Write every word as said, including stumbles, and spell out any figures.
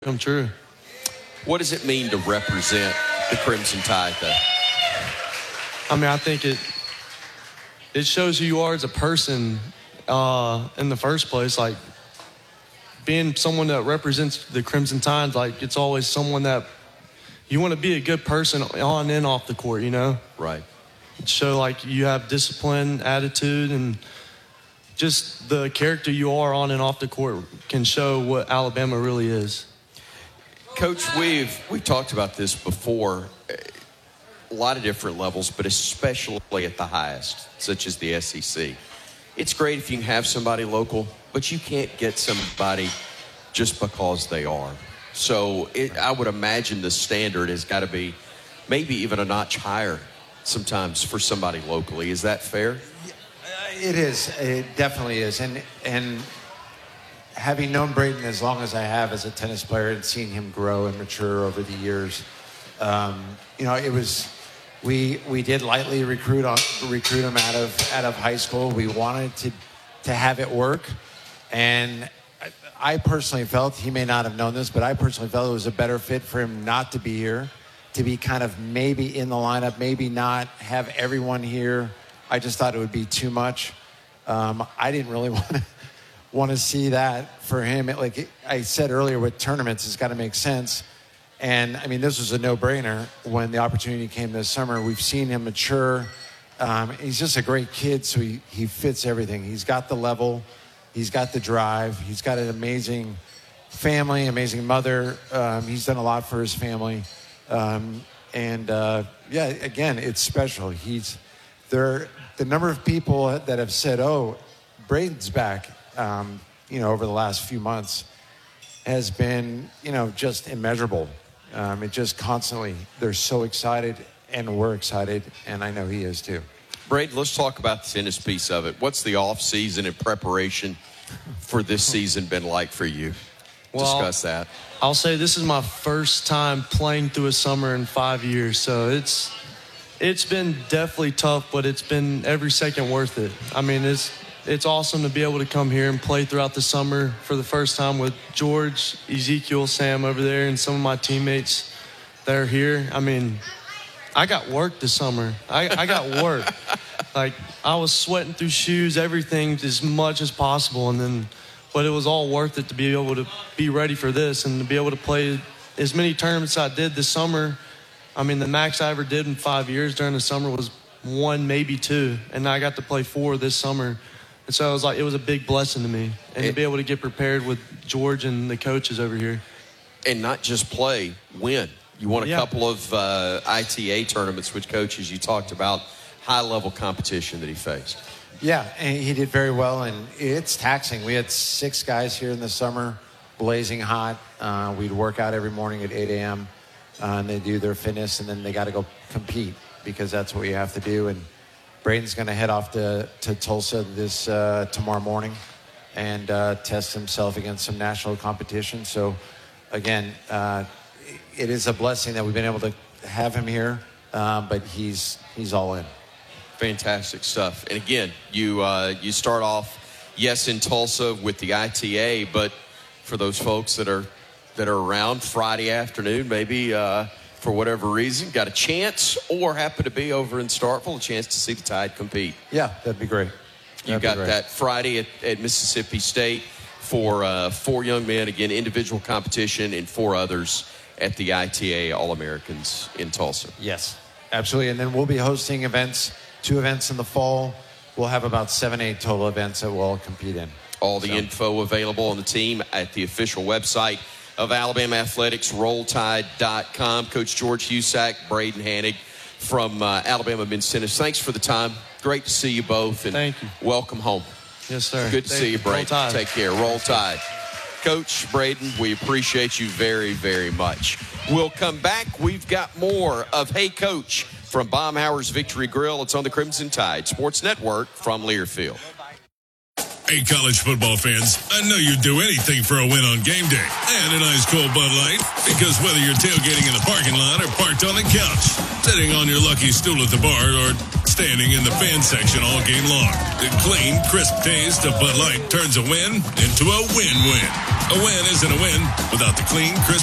come true. What does it mean to represent the Crimson Tide, though? I mean, I think it it shows who you are as a person uh, in the first place. Like, being someone that represents the Crimson Tide, like, it's always someone that you want to be a good person on and off the court, you know? Right. Show, like, you have discipline, attitude, and just the character you are on and off the court can show what Alabama really is. Coach, we've we've talked about this before, a lot of different levels, but especially at the highest, such as the S E C. It's great if you can have somebody local, but you can't get somebody just because they are. So it, I would imagine the standard has got to be maybe even a notch higher sometimes for somebody locally. Is that fair? It is. It definitely is. And and having known Braden as long as I have as a tennis player and seeing him grow and mature over the years, um, you know, it was we we did lightly recruit on recruit him out of out of high school. We wanted to to have it work, and I personally felt, he may not have known this, but I personally felt it was a better fit for him not to be here, to be kind of maybe in the lineup, maybe not have everyone here. I just thought it would be too much. Um, I didn't really want to want to see that for him. It, like I said earlier, with tournaments, it's got to make sense. And I mean, this was a no-brainer when the opportunity came this summer. We've seen him mature. Um, he's just a great kid, so he, he fits everything. He's got the level. He's got the drive. He's got an amazing family, amazing mother. Um, he's done a lot for his family. Um, and, uh, yeah, again, it's special. He's there. The number of people that have said, oh, Braden's back, um, you know, over the last few months has been, you know, just immeasurable. Um, it just constantly, they're so excited, and we're excited, and I know he is too. Braden, let's talk about the tennis piece of it. What's the off season and preparation for this season been like for you? Well, Discuss that. I'll say this is my first time playing through a summer in five years, so it's it's been definitely tough, but it's been every second worth it. I mean, it's it's awesome to be able to come here and play throughout the summer for the first time with George, Ezekiel, Sam over there, and some of my teammates that are here. I mean, I got work this summer. I, I got work. Like, I was sweating through shoes, everything as much as possible, and then, but it was all worth it to be able to be ready for this and to be able to play as many tournaments I did this summer. I mean, the max I ever did in five years during the summer was one, maybe two, and I got to play four this summer. And so it was like, it was a big blessing to me, and it, to be able to get prepared with George and the coaches over here. And not just play, win. You won a yeah. couple of uh, I T A tournaments with coaches. You talked about high-level competition that he faced. Yeah, and he did very well, and it's taxing. We had six guys here in the summer, blazing hot. Uh, we'd work out every morning at eight a.m., uh, and they do their fitness, and then they got to go compete because that's what you have to do. And Braden's going to head off to, to Tulsa this uh, tomorrow morning and uh, test himself against some national competition. So, again, uh, it is a blessing that we've been able to have him here, uh, but he's he's all in. Fantastic stuff. And again, you uh, you start off, yes, in Tulsa with the I T A, but for those folks that are that are around Friday afternoon, maybe uh, for whatever reason, got a chance or happen to be over in Starkville, a chance to see the Tide compete. Yeah, that'd be great. That'd you got great. that Friday at, at Mississippi State for uh, four young men, again, individual competition, and four others at the I T A All-Americans in Tulsa. Yes, absolutely. And then we'll be hosting events, two events in the fall. We'll have about seven, eight total events that we'll all compete in. All the so. info available on the team at the official website of Alabama Athletics, roll tide dot com. Coach George Husak, Braden Hannig from uh, Alabama Men's Tennis. Thanks for the time. Great to see you both. And thank you. Welcome home. Yes, sir. Good to thank see you, Braden. Take care. Roll Tide. Coach Braden, we appreciate you very, very much. We'll come back. We've got more of Hey Coach from Baumhower's Victory Grill. It's on the Crimson Tide Sports Network from Learfield. Hey, college football fans, I know you'd do anything for a win on game day and an ice cold Bud Light, because whether you're tailgating in the parking lot or parked on the couch, sitting on your lucky stool at the bar, or outstanding in the fan section all game long. The clean, crisp taste of Bud Light turns a win into a win-win. A win isn't a win without the clean, crisp